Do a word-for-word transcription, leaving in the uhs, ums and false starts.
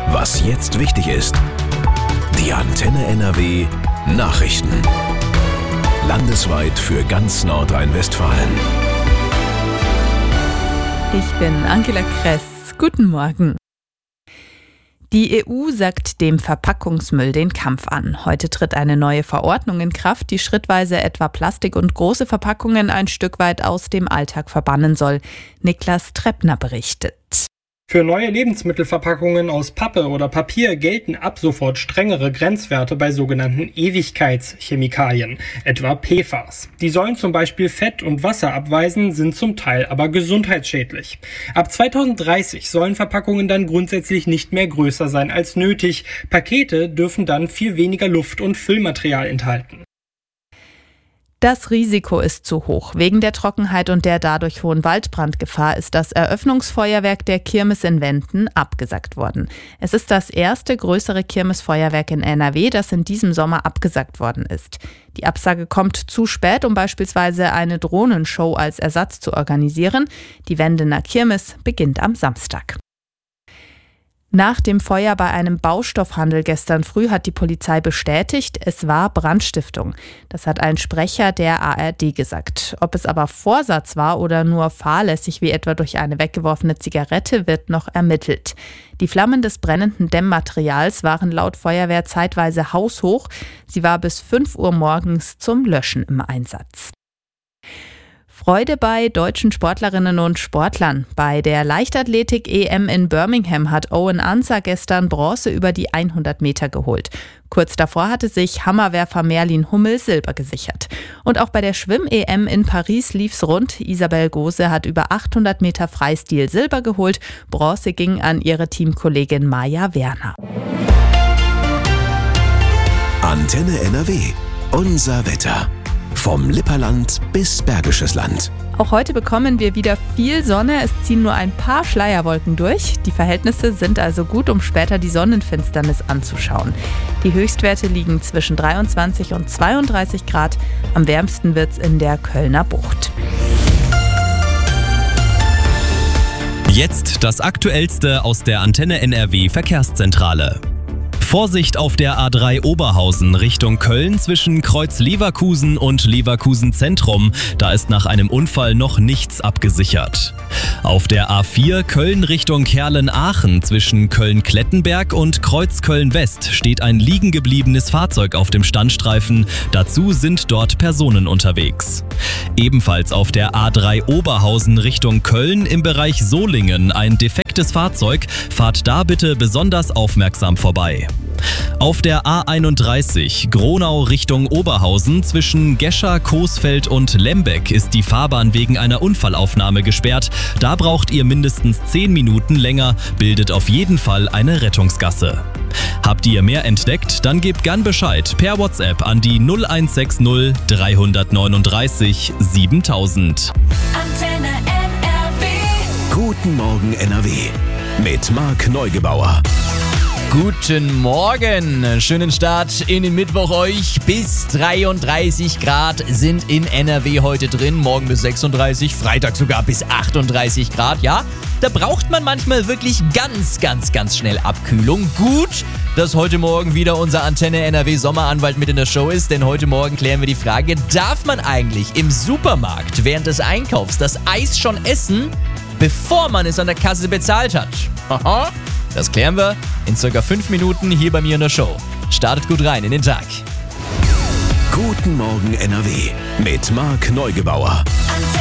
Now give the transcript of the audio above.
Was jetzt wichtig ist. Die Antenne N R W Nachrichten. Landesweit für ganz Nordrhein-Westfalen. Ich bin Angela Kress. Guten Morgen. Die E U sagt dem Verpackungsmüll den Kampf an. Heute tritt eine neue Verordnung in Kraft, die schrittweise etwa Plastik und große Verpackungen ein Stück weit aus dem Alltag verbannen soll. Niklas Treppner berichtet. Für neue Lebensmittelverpackungen aus Pappe oder Papier gelten ab sofort strengere Grenzwerte bei sogenannten Ewigkeitschemikalien, etwa P F A S. Die sollen zum Beispiel Fett und Wasser abweisen, sind zum Teil aber gesundheitsschädlich. Ab zweitausenddreißig sollen Verpackungen dann grundsätzlich nicht mehr größer sein als nötig. Pakete dürfen dann viel weniger Luft- und Füllmaterial enthalten. Das Risiko ist zu hoch. Wegen der Trockenheit und der dadurch hohen Waldbrandgefahr ist das Eröffnungsfeuerwerk der Kirmes in Wenden abgesagt worden. Es ist das erste größere Kirmesfeuerwerk in N R W, das in diesem Sommer abgesagt worden ist. Die Absage kommt zu spät, um beispielsweise eine Drohnenshow als Ersatz zu organisieren. Die Wendener Kirmes beginnt am Samstag. Nach dem Feuer bei einem Baustoffhandel gestern früh hat die Polizei bestätigt, es war Brandstiftung. Das hat ein Sprecher der A R D gesagt. Ob es aber Vorsatz war oder nur fahrlässig, wie etwa durch eine weggeworfene Zigarette, wird noch ermittelt. Die Flammen des brennenden Dämmmaterials waren laut Feuerwehr zeitweise haushoch. Sie war bis fünf Uhr morgens zum Löschen im Einsatz. Freude bei deutschen Sportlerinnen und Sportlern. Bei der Leichtathletik-E M in Birmingham hat Owen Ansah gestern Bronze über die hundert Meter geholt. Kurz davor hatte sich Hammerwerfer Merlin Hummel Silber gesichert. Und auch bei der Schwimm-E M in Paris lief's rund. Isabel Gose hat über achthundert Meter Freistil Silber geholt. Bronze ging an ihre Teamkollegin Maja Werner. Antenne N R W. Unser Wetter. Vom Lipperland bis Bergisches Land. Auch heute bekommen wir wieder viel Sonne. Es ziehen nur ein paar Schleierwolken durch. Die Verhältnisse sind also gut, um später die Sonnenfinsternis anzuschauen. Die Höchstwerte liegen zwischen dreiundzwanzig und zweiunddreißig Grad. Am wärmsten wird's in der Kölner Bucht. Jetzt das Aktuellste aus der Antenne N R W Verkehrszentrale. Vorsicht auf der A drei Oberhausen Richtung Köln zwischen Kreuz Leverkusen und Leverkusen Zentrum. Da ist nach einem Unfall noch nichts abgesichert. Auf der A vier Köln Richtung Kerlen-Aachen zwischen Köln-Klettenberg und Kreuz Köln-West steht ein liegen gebliebenes Fahrzeug auf dem Standstreifen. Dazu sind dort Personen unterwegs. Ebenfalls auf der A drei Oberhausen Richtung Köln im Bereich Solingen ein defektes Fahrzeug. Fahrt da bitte besonders aufmerksam vorbei. Auf der A einunddreißig Gronau Richtung Oberhausen zwischen Gescher, Coesfeld und Lembeck ist die Fahrbahn wegen einer Unfallaufnahme gesperrt. Da braucht ihr mindestens zehn Minuten länger, bildet auf jeden Fall eine Rettungsgasse. Habt ihr mehr entdeckt? Dann gebt gern Bescheid per WhatsApp an die null eins sechs null drei neun drei siebentausend. Antenne N R W. Guten Morgen N R W. Mit Marc Neugebauer. Guten Morgen, schönen Start in den Mittwoch euch. Bis dreiunddreißig Grad sind in N R W heute drin, morgen bis sechsunddreißig, Freitag sogar bis achtunddreißig Grad. Ja, da braucht man manchmal wirklich ganz, ganz, ganz schnell Abkühlung. Gut, dass heute Morgen wieder unser Antenne N R W Sommeranwalt mit in der Show ist, denn heute Morgen klären wir die Frage, darf man eigentlich im Supermarkt während des Einkaufs das Eis schon essen, bevor man es an der Kasse bezahlt hat? Haha. Das klären wir in circa fünf Minuten hier bei mir in der Show. Startet gut rein in den Tag. Guten Morgen N R W mit Marc Neugebauer.